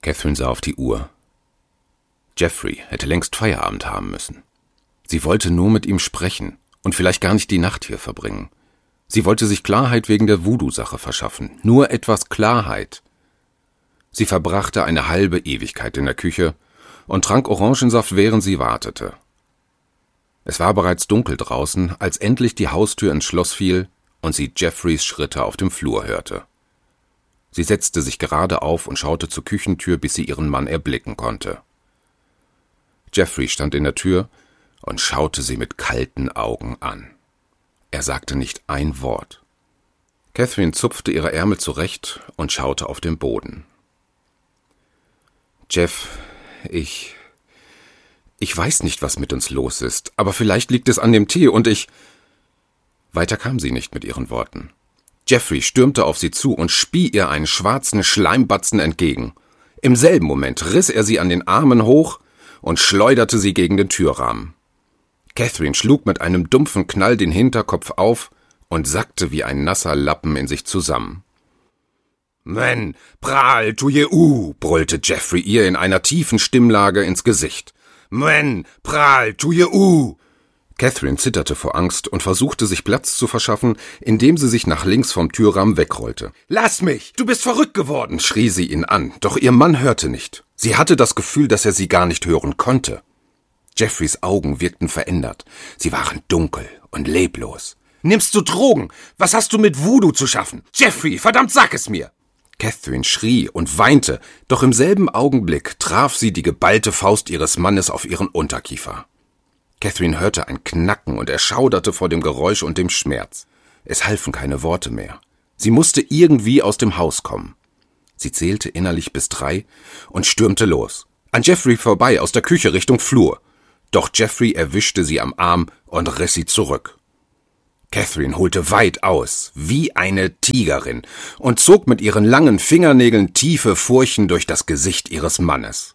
Catherine sah auf die Uhr. Jeffrey hätte längst Feierabend haben müssen. Sie wollte nur mit ihm sprechen und vielleicht gar nicht die Nacht hier verbringen. Sie wollte sich Klarheit wegen der Voodoo-Sache verschaffen. Nur etwas Klarheit. Sie verbrachte eine halbe Ewigkeit in der Küche und trank Orangensaft, während sie wartete. Es war bereits dunkel draußen, als endlich die Haustür ins Schloss fiel und sie Jeffreys Schritte auf dem Flur hörte. Sie setzte sich gerade auf und schaute zur Küchentür, bis sie ihren Mann erblicken konnte. Jeffrey stand in der Tür und schaute sie mit kalten Augen an. Er sagte nicht ein Wort. Catherine zupfte ihre Ärmel zurecht und schaute auf den Boden. »Jeff, ich weiß nicht, was mit uns los ist, aber vielleicht liegt es an dem Tee und ich...« Weiter kam sie nicht mit ihren Worten. Jeffrey stürmte auf sie zu und spie ihr einen schwarzen Schleimbatzen entgegen. Im selben Moment riss er sie an den Armen hoch und schleuderte sie gegen den Türrahmen. Catherine schlug mit einem dumpfen Knall den Hinterkopf auf und sackte wie ein nasser Lappen in sich zusammen. »Men, pral, tu je brüllte Jeffrey ihr in einer tiefen Stimmlage ins Gesicht. »Men, pral, tu je Catherine zitterte vor Angst und versuchte, sich Platz zu verschaffen, indem sie sich nach links vom Türrahmen wegrollte. »Lass mich! Du bist verrückt geworden!« schrie sie ihn an, doch ihr Mann hörte nicht. Sie hatte das Gefühl, dass er sie gar nicht hören konnte. Jeffreys Augen wirkten verändert. Sie waren dunkel und leblos. »Nimmst du Drogen? Was hast du mit Voodoo zu schaffen? Jeffrey, verdammt, sag es mir!« Catherine schrie und weinte, doch im selben Augenblick traf sie die geballte Faust ihres Mannes auf ihren Unterkiefer. Catherine hörte ein Knacken und erschauderte vor dem Geräusch und dem Schmerz. Es halfen keine Worte mehr. Sie musste irgendwie aus dem Haus kommen. Sie zählte innerlich bis 3 und stürmte los. An Jeffrey vorbei aus der Küche Richtung Flur. Doch Jeffrey erwischte sie am Arm und riss sie zurück. Catherine holte weit aus, wie eine Tigerin, und zog mit ihren langen Fingernägeln tiefe Furchen durch das Gesicht ihres Mannes.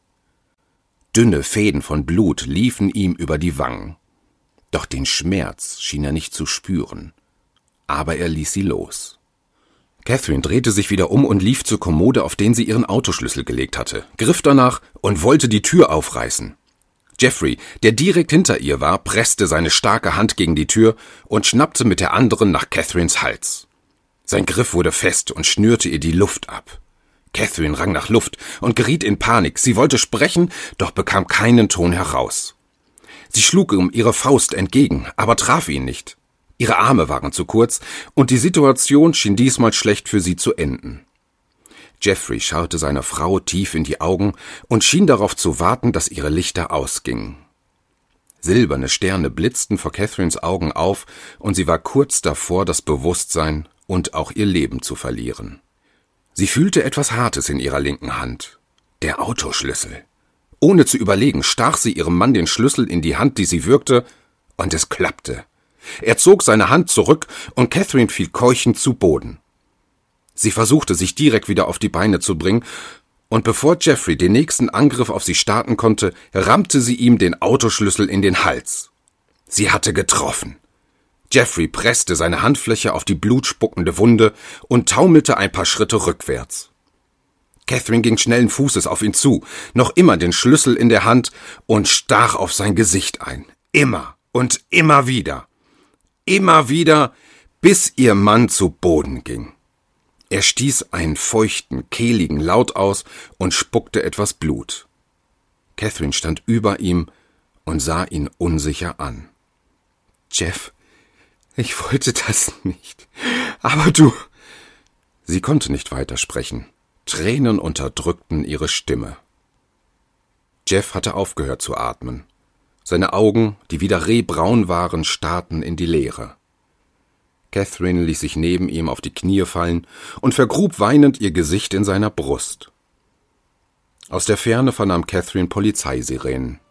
Dünne Fäden von Blut liefen ihm über die Wangen. Doch den Schmerz schien er nicht zu spüren. Aber er ließ sie los. Catherine drehte sich wieder um und lief zur Kommode, auf den sie ihren Autoschlüssel gelegt hatte, griff danach und wollte die Tür aufreißen. Jeffrey, der direkt hinter ihr war, presste seine starke Hand gegen die Tür und schnappte mit der anderen nach Catherines Hals. Sein Griff wurde fest und schnürte ihr die Luft ab. Catherine rang nach Luft und geriet in Panik. Sie wollte sprechen, doch bekam keinen Ton heraus. Sie schlug ihm ihre Faust entgegen, aber traf ihn nicht. Ihre Arme waren zu kurz und die Situation schien diesmal schlecht für sie zu enden. Jeffrey schaute seiner Frau tief in die Augen und schien darauf zu warten, dass ihre Lichter ausgingen. Silberne Sterne blitzten vor Catherines Augen auf und sie war kurz davor, das Bewusstsein und auch ihr Leben zu verlieren. Sie fühlte etwas Hartes in ihrer linken Hand. Der Autoschlüssel. Ohne zu überlegen, stach sie ihrem Mann den Schlüssel in die Hand, die sie würgte, und es klappte. Er zog seine Hand zurück und Catherine fiel keuchend zu Boden. Sie versuchte, sich direkt wieder auf die Beine zu bringen, und bevor Jeffrey den nächsten Angriff auf sie starten konnte, rammte sie ihm den Autoschlüssel in den Hals. Sie hatte getroffen. Jeffrey presste seine Handfläche auf die blutspuckende Wunde und taumelte ein paar Schritte rückwärts. Catherine ging schnellen Fußes auf ihn zu, noch immer den Schlüssel in der Hand, und stach auf sein Gesicht ein. Immer und immer wieder. Immer wieder, bis ihr Mann zu Boden ging. Er stieß einen feuchten, kehligen Laut aus und spuckte etwas Blut. Catherine stand über ihm und sah ihn unsicher an. »Jeff, ich wollte das nicht, aber du...« Sie konnte nicht weitersprechen. Tränen unterdrückten ihre Stimme. Jeff hatte aufgehört zu atmen. Seine Augen, die wieder rehbraun waren, starrten in die Leere. Catherine ließ sich neben ihm auf die Knie fallen und vergrub weinend ihr Gesicht in seiner Brust. Aus der Ferne vernahm Catherine Polizeisirenen.